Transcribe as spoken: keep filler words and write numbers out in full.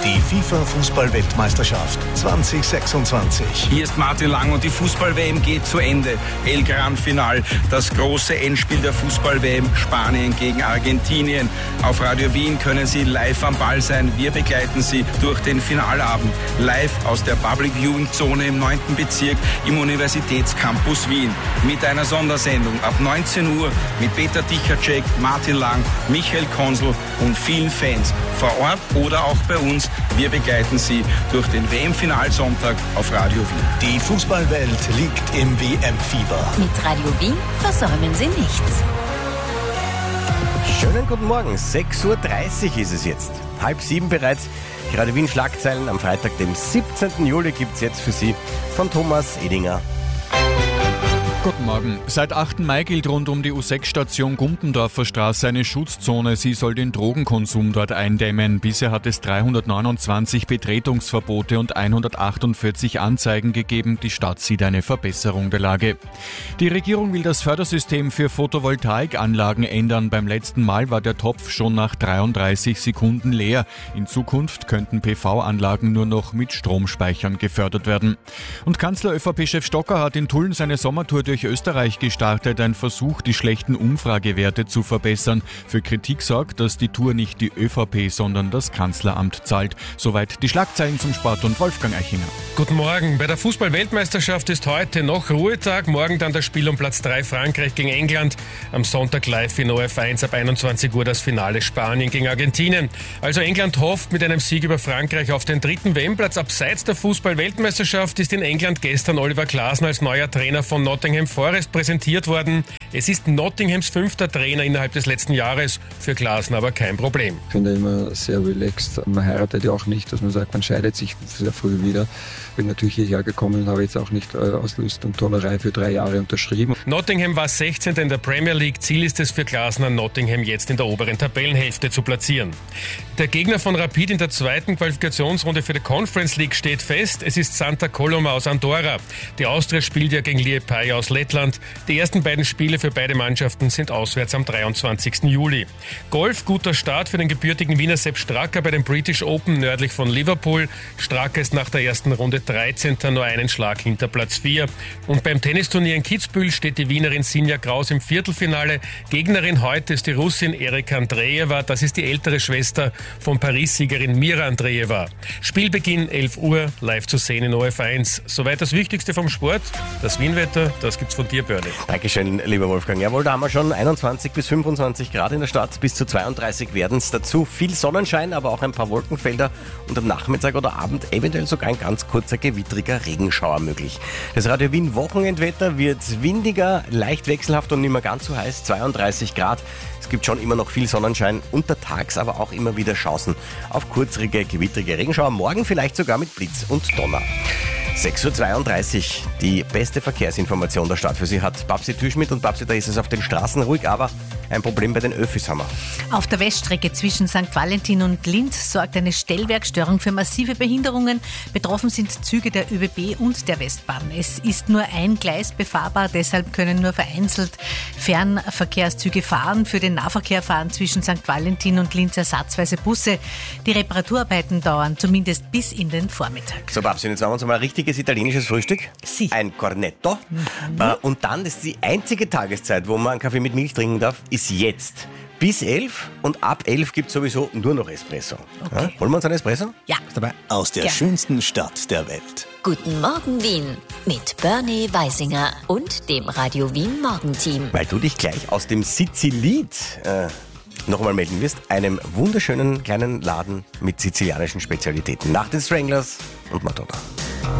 Die FIFA-Fußball-Weltmeisterschaft zwanzig sechsundzwanzig. Hier ist Martin Lang und die Fußball-W M geht zu Ende. El Gran Final, das große Endspiel der Fußball-W M, Spanien gegen Argentinien. Auf Radio Wien können Sie live am Ball sein. Wir begleiten Sie durch den Finalabend. Live aus der Public Viewing Zone im neunten Bezirk im Universitätscampus Wien. Mit einer Sondersendung ab neunzehn Uhr mit Peter Tichacek, Martin Lang, Michael Konsel und vielen Fans vor Ort oder auch bei uns. Wir begleiten Sie durch den W M-Finalsonntag auf Radio Wien. Die Fußballwelt liegt im W M-Fieber. Mit Radio Wien versäumen Sie nichts. Schönen guten Morgen, sechs Uhr dreißig ist es jetzt. Halb sieben bereits. Radio Wien Schlagzeilen am Freitag, dem siebzehnten Juli, gibt es jetzt für Sie von Thomas Edinger. Guten Morgen. Seit achten Mai gilt rund um die U sechs Station Gumpendorfer Straße eine Schutzzone. Sie soll den Drogenkonsum dort eindämmen. Bisher hat es dreihundertneunundzwanzig Betretungsverbote und hundertachtundvierzig Anzeigen gegeben. Die Stadt sieht eine Verbesserung der Lage. Die Regierung will das Fördersystem für Photovoltaikanlagen ändern. Beim letzten Mal war der Topf schon nach dreiunddreißig Sekunden leer. In Zukunft könnten P V-Anlagen nur noch mit Stromspeichern gefördert werden. Und Kanzler ÖVP-Chef Stocker hat in Tulln seine Sommertour durch Österreich gestartet, ein Versuch, die schlechten Umfragewerte zu verbessern. Für Kritik sorgt, dass die Tour nicht die ÖVP, sondern das Kanzleramt zahlt. Soweit die Schlagzeilen zum Sport und Wolfgang Eichinger. Guten Morgen. Bei der Fußball-Weltmeisterschaft ist heute noch Ruhetag. Morgen dann das Spiel um Platz drei Frankreich gegen England. Am Sonntag live in O F eins ab einundzwanzig Uhr das Finale Spanien gegen Argentinien. Also England hofft mit einem Sieg über Frankreich auf den dritten W M-Platz. Abseits der Fußball-Weltmeisterschaft ist in England gestern Oliver Glasner als neuer Trainer von Nottingham Forest präsentiert worden. Es ist Nottinghams fünfter Trainer innerhalb des letzten Jahres, für Glasner aber kein Problem. Ich finde immer sehr relaxed. Man heiratet ja auch nicht, dass man sagt, man scheidet sich sehr früh wieder. Bin natürlich hierher gekommen und habe jetzt auch nicht äh, aus Lust und Tollerei für drei Jahre unterschrieben. Nottingham war sechzehnter in der Premier League. Ziel ist es für Glasner, Nottingham jetzt in der oberen Tabellenhälfte zu platzieren. Der Gegner von Rapid in der zweiten Qualifikationsrunde für die Conference League steht fest. Es ist Santa Coloma aus Andorra. Die Austria spielt ja gegen Liepāja aus Lettland. Die ersten beiden Spiele für beide Mannschaften sind auswärts am dreiundzwanzigsten Juli. Golf, guter Start für den gebürtigen Wiener Sepp Straka bei den British Open nördlich von Liverpool. Straka ist nach der ersten Runde dreizehnter nur einen Schlag hinter Platz vier. Und beim Tennisturnier in Kitzbühel steht die Wienerin Sinja Kraus im Viertelfinale. Gegnerin heute ist die Russin Erika Andreeva. Das ist die ältere Schwester von Paris-Siegerin Mira Andreeva. Spielbeginn elf Uhr, live zu sehen in O F eins. Soweit das Wichtigste vom Sport. Das Wienwetter, das gibt's von dir, Bernie. Dankeschön, lieber Wolfgang. Jawohl, da haben wir schon einundzwanzig bis fünfundzwanzig Grad in der Stadt. Bis zu zweiunddreißig werden es dazu. Viel Sonnenschein, aber auch ein paar Wolkenfelder. Und am Nachmittag oder Abend eventuell sogar ein ganz kurzer gewittriger Regenschauer möglich. Das Radio Wien Wochenendwetter wird windiger, leicht wechselhaft und nicht mehr ganz so heiß. zweiunddreißig Grad. Es gibt schon immer noch viel Sonnenschein, untertags aber auch immer wieder Chancen auf kurzerige, gewittrige Regenschauer. Morgen vielleicht sogar mit Blitz und Donner. sechs Uhr zweiunddreißig, die beste Verkehrsinformation der Stadt für Sie hat Babsi Tüschmidt. Und Babsi, da ist es auf den Straßen ruhig, aber ein Problem bei den Öffis haben wir. Auf der Weststrecke zwischen Sankt Valentin und Linz sorgt eine Stellwerkstörung für massive Behinderungen. Betroffen sind Züge der ÖBB und der Westbahn. Es ist nur ein Gleis befahrbar, deshalb können nur vereinzelt Fernverkehrszüge fahren. Für den Nahverkehr fahren zwischen Sankt Valentin und Linz ersatzweise Busse. Die Reparaturarbeiten dauern zumindest bis in den Vormittag. So, Babsi, jetzt machen wir uns mal ein richtiges italienisches Frühstück. Sie. Ein Cornetto. Mhm. Äh, und dann, das ist die einzige Tageszeit, wo man einen Kaffee mit Milch trinken darf, ist jetzt. Bis elf und ab elf gibt es sowieso nur noch Espresso. Okay. Ja? Wollen wir uns einen Espresso? Ja. Ist dabei? Aus der Ja. schönsten Stadt der Welt. Guten Morgen Wien mit Bernie Weisinger und dem Radio Wien Morgenteam. Weil du dich gleich aus dem Sizilid äh, noch einmal melden wirst, einem wunderschönen kleinen Laden mit sizilianischen Spezialitäten. Nach den Stranglers und Madonna.